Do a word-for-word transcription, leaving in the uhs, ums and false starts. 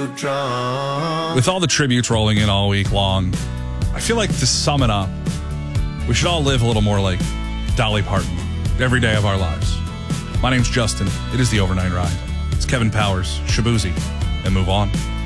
too drunk. With all the tributes rolling in all week long, I feel like to sum it up, we should all live a little more like Dolly Parton every day of our lives. My name's Justin. It is the Overnight Ride. It's Kevin Powers, Shabuzi, and move on.